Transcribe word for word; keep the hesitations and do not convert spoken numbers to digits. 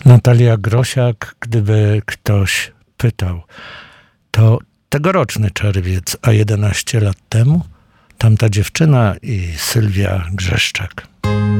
Natalia Grosiak, gdyby ktoś pytał, to tegoroczny czerwiec, a jedenaście lat temu tamta dziewczyna i Sylwia Grzeszczak.